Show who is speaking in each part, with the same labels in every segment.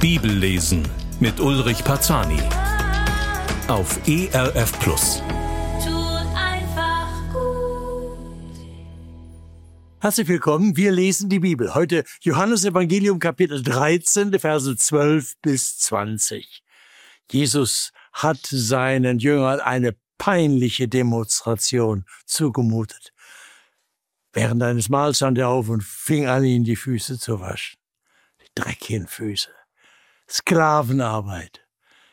Speaker 1: Bibellesen mit Ulrich Parzani auf ERF Plus.
Speaker 2: Tut einfach gut.
Speaker 3: Herzlich willkommen, wir lesen die Bibel. Heute Johannes Evangelium Kapitel 13, die Verse 12 bis 20. Jesus hat seinen Jüngern eine peinliche Demonstration zugemutet. Während eines Mahls stand er auf und fing an, ihnen die Füße zu waschen. Die dreckigen Füße. Sklavenarbeit.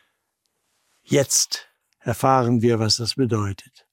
Speaker 3: Jetzt erfahren wir, was das bedeutet.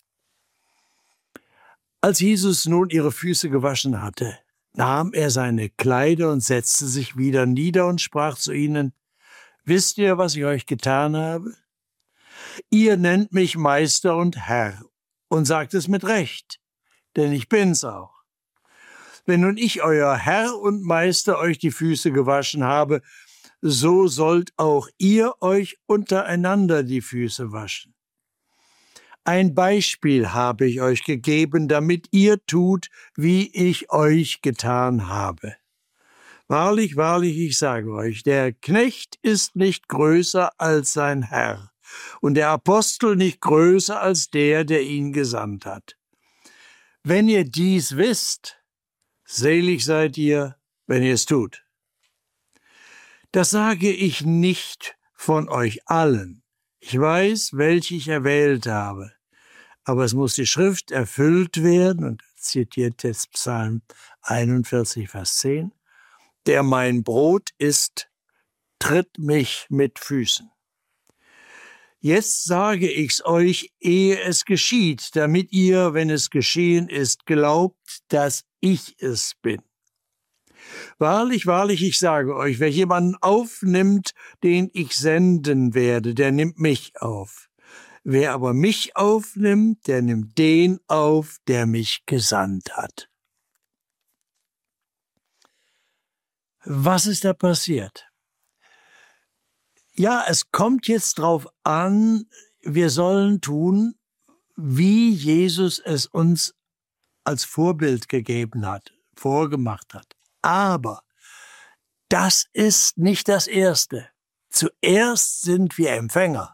Speaker 3: Als Jesus nun ihre Füße gewaschen hatte, nahm er seine Kleider und setzte sich wieder nieder und sprach zu ihnen: Wisst ihr, was ich euch getan habe? Ihr nennt mich Meister und Herr und sagt es mit Recht, denn ich bin's auch. Wenn nun ich, euer Herr und Meister, euch die Füße gewaschen habe, so sollt auch ihr euch untereinander die Füße waschen. Ein Beispiel habe ich euch gegeben, damit ihr tut, wie ich euch getan habe. Wahrlich, wahrlich, ich sage euch, der Knecht ist nicht größer als sein Herr und der Apostel nicht größer als der, der ihn gesandt hat. Wenn ihr dies wisst, selig seid ihr, wenn ihr es tut. Das sage ich nicht von euch allen. Ich weiß, welche ich erwählt habe. Aber es muss die Schrift erfüllt werden, und zitiert jetzt Psalm 41, Vers 10, der mein Brot isst, tritt mich mit Füßen. Jetzt sage ich's euch, ehe es geschieht, damit ihr, wenn es geschehen ist, glaubt, dass ich es bin. Wahrlich, wahrlich, ich sage euch, wer jemanden aufnimmt, den ich senden werde, der nimmt mich auf. Wer aber mich aufnimmt, der nimmt den auf, der mich gesandt hat. Was ist da passiert? Ja, es kommt jetzt drauf an, wir sollen tun, wie Jesus es uns als Vorbild gegeben hat, vorgemacht hat. Aber das ist nicht das Erste. Zuerst sind wir Empfänger.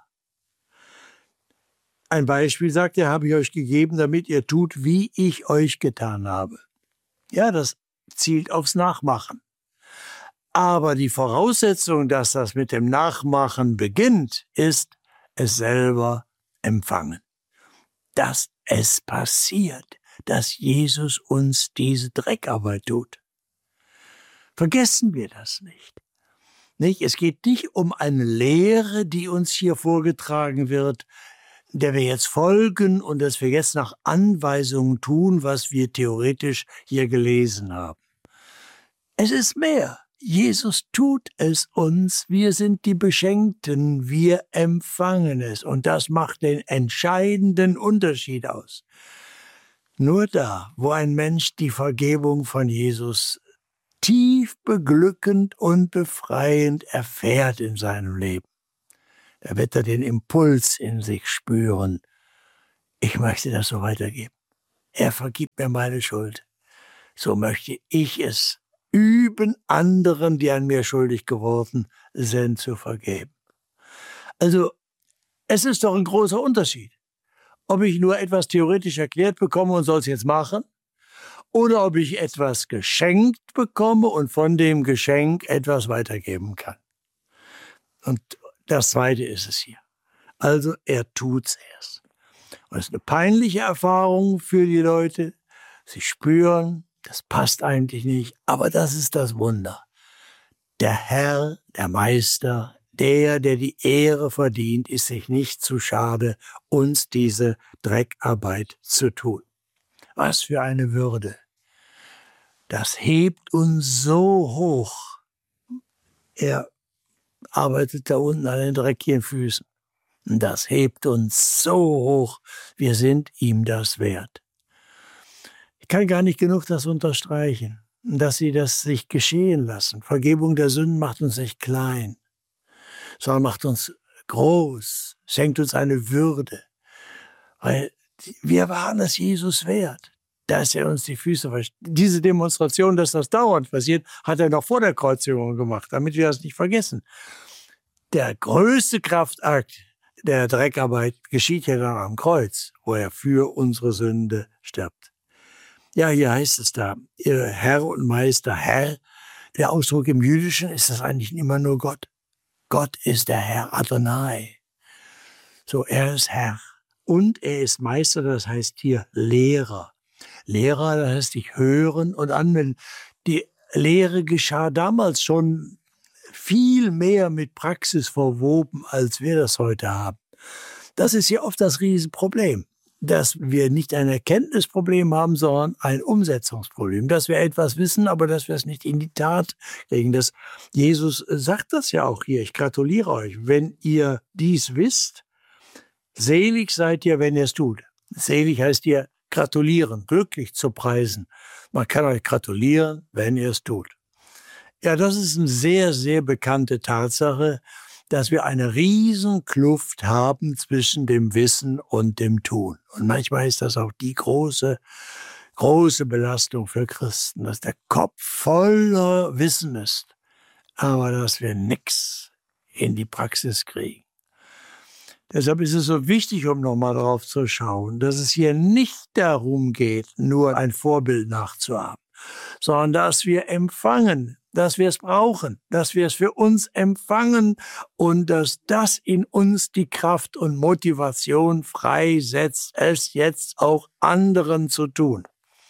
Speaker 3: Ein Beispiel, sagt er, habe ich euch gegeben, damit ihr tut, wie ich euch getan habe. Ja, das zielt aufs Nachmachen. Aber die Voraussetzung, dass das mit dem Nachmachen beginnt, ist es selber empfangen. Dass es passiert, dass Jesus uns diese Dreckarbeit tut. Vergessen wir das nicht. Es geht nicht um eine Lehre, die uns hier vorgetragen wird, der wir jetzt folgen und dass wir jetzt nach Anweisungen tun, was wir theoretisch hier gelesen haben. Es ist mehr. Jesus tut es uns. Wir sind die Beschenkten. Wir empfangen es. Und das macht den entscheidenden Unterschied aus. Nur da, wo ein Mensch die Vergebung von Jesus tief beglückend und befreiend erfährt in seinem Leben, da wird er den Impuls in sich spüren: Ich möchte das so weitergeben. Er vergibt mir meine Schuld. So möchte ich es üben, anderen, die an mir schuldig geworden sind, zu vergeben. Also, es ist doch ein großer Unterschied, ob ich nur etwas theoretisch erklärt bekomme und soll es jetzt machen, oder ob ich etwas geschenkt bekomme und von dem Geschenk etwas weitergeben kann. Und das Zweite ist es hier. Also er tut's erst. Und es ist eine peinliche Erfahrung für die Leute. Sie spüren, das passt eigentlich nicht, aber das ist das Wunder. Der Herr, der Meister, der die Ehre verdient, ist sich nicht zu schade, uns diese Dreckarbeit zu tun. Was für eine Würde. Das hebt uns so hoch. Er arbeitet da unten an den dreckigen Füßen. Und das hebt uns so hoch. Wir sind ihm das wert. Ich kann gar nicht genug das unterstreichen, dass sie das sich geschehen lassen. Vergebung der Sünden macht uns nicht klein, sondern macht uns groß, schenkt uns eine Würde. Weil wir waren es Jesus wert. dass er uns die Füße wäscht. Diese Demonstration, dass das dauernd passiert, hat er noch vor der Kreuzigung gemacht, damit wir das nicht vergessen. Der größte Kraftakt der Dreckarbeit geschieht ja dann am Kreuz, wo er für unsere Sünde stirbt. Ja, hier heißt es da, ihr Herr und Meister, Herr. Der Ausdruck im Jüdischen ist das eigentlich immer nur Gott. Gott ist der Herr, Adonai. So, er ist Herr. Und er ist Meister, das heißt hier Lehrer. Lehrer, das heißt ich hören und anwenden. Die Lehre geschah damals schon viel mehr mit Praxis verwoben, als wir das heute haben. Das ist ja oft das Riesenproblem, dass wir nicht ein Erkenntnisproblem haben, sondern ein Umsetzungsproblem. Dass wir etwas wissen, aber dass wir es nicht in die Tat kriegen. Jesus sagt das ja auch hier. Ich gratuliere euch. Wenn ihr dies wisst, selig seid ihr, wenn ihr es tut. Selig heißt ihr gratulieren, glücklich zu preisen. Man kann euch gratulieren, wenn ihr es tut. Ja, das ist eine sehr, sehr bekannte Tatsache, dass wir eine riesen Kluft haben zwischen dem Wissen und dem Tun. Und manchmal ist das auch die große Belastung für Christen, dass der Kopf voller Wissen ist, aber dass wir nichts in die Praxis kriegen. Deshalb ist es so wichtig, um nochmal drauf zu schauen, dass es hier nicht darum geht, nur ein Vorbild nachzuahmen, sondern dass wir empfangen, dass wir es brauchen, dass wir es für uns empfangen und dass das in uns die Kraft und Motivation freisetzt, es jetzt auch anderen zu tun.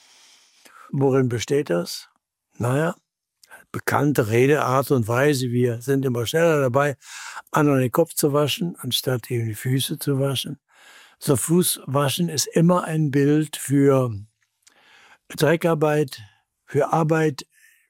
Speaker 3: Worin besteht das? Naja, bekannte Redeart und Weise, wir sind immer schneller dabei, anderen den Kopf zu waschen, anstatt eben die Füße zu waschen. So Fußwaschen ist immer ein Bild für Dreckarbeit, für Arbeit,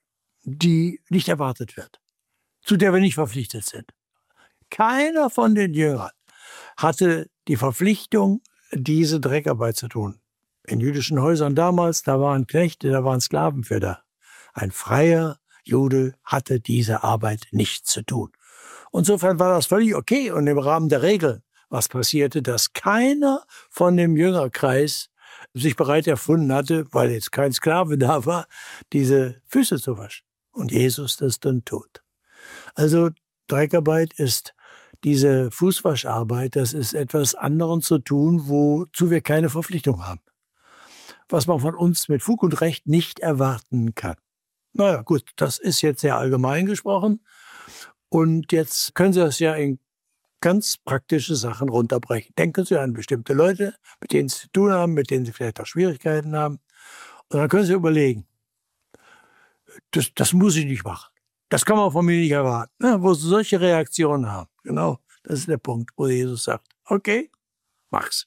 Speaker 3: die nicht erwartet wird, zu der wir nicht verpflichtet sind. Keiner von den Jüngern hatte die Verpflichtung, diese Dreckarbeit zu tun. In jüdischen Häusern damals, da waren Knechte, da waren Sklaven für da. Ein freier Jude hatte diese Arbeit nicht zu tun. Insofern war das völlig okay und im Rahmen der Regel, was passierte, dass keiner von dem Jüngerkreis sich bereit erfunden hatte, weil jetzt kein Sklave da war, diese Füße zu waschen. Und Jesus das dann tut. Also Dreckarbeit ist diese Fußwascharbeit, das ist etwas anderem zu tun, wozu wir keine Verpflichtung haben. Was man von uns mit Fug und Recht nicht erwarten kann. Naja, gut, das ist jetzt sehr allgemein gesprochen. Und jetzt können Sie das ja in ganz praktische Sachen runterbrechen. Denken Sie an bestimmte Leute, mit denen Sie zu tun haben, mit denen Sie vielleicht auch Schwierigkeiten haben. Und dann können Sie überlegen, das muss ich nicht machen. Das kann man von mir nicht erwarten. Ja, wo Sie solche Reaktionen haben. Genau, das ist der Punkt, wo Jesus sagt, okay, mach's.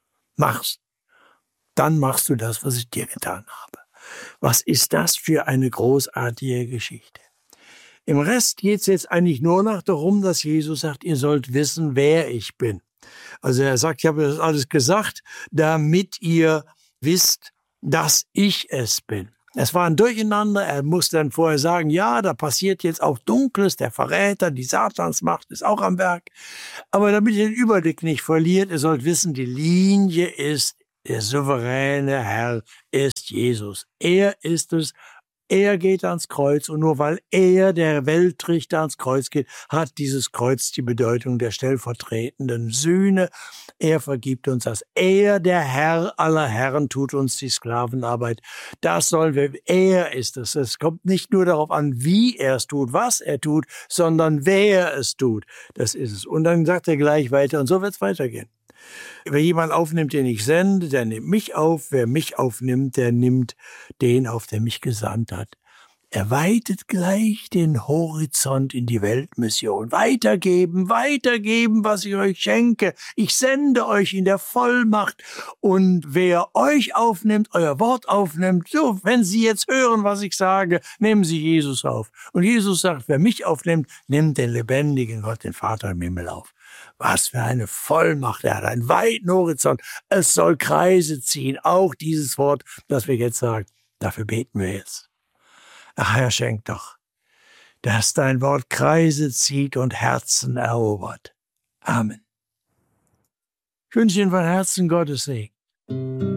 Speaker 3: Dann machst du das, was ich dir getan habe. Was ist das für eine großartige Geschichte? Im Rest geht es jetzt eigentlich nur noch darum, dass Jesus sagt, ihr sollt wissen, wer ich bin. Also er sagt, ich habe das alles gesagt, damit ihr wisst, dass ich es bin. Es war ein Durcheinander, er muss dann vorher sagen, ja, da passiert jetzt auch Dunkles, der Verräter, die Satansmacht ist auch am Werk. Aber damit ihr den Überblick nicht verliert, ihr sollt wissen, die Linie ist, der souveräne Herr ist Jesus. Er ist es. Er geht ans Kreuz und nur weil er, der Weltrichter, ans Kreuz geht, hat dieses Kreuz die Bedeutung der stellvertretenden Sühne. Er vergibt uns das. Er, der Herr aller Herren, tut uns die Sklavenarbeit. Das sollen wir, er ist es. Es kommt nicht nur darauf an, wie er es tut, was er tut, sondern wer es tut. Das ist es. Und dann sagt er gleich weiter und so wird es weitergehen. Wer jemand aufnimmt, den ich sende, der nimmt mich auf. Wer mich aufnimmt, der nimmt den auf, der mich gesandt hat. Er weitet gleich den Horizont in die Weltmission. Weitergeben, was ich euch schenke. Ich sende euch in der Vollmacht. Und wer euch aufnimmt, euer Wort aufnimmt, so, wenn Sie jetzt hören, was ich sage, nehmen Sie Jesus auf. Und Jesus sagt, wer mich aufnimmt, nimmt den lebendigen Gott, den Vater im Himmel auf. Was für eine Vollmacht, er hat einen weiten Horizont. Es soll Kreise ziehen, auch dieses Wort, das wir jetzt sagen. Dafür beten wir jetzt. Ach, Herr, schenk doch, dass dein Wort Kreise zieht und Herzen erobert. Amen. Ich wünsche Ihnen von Herzen Gottes Segen.